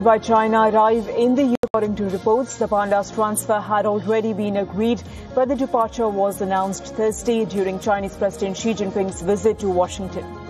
by China arrive in the UK. According to reports, the panda's transfer had already been agreed, but the departure was announced Thursday during Chinese President Xi Jinping's visit to Washington.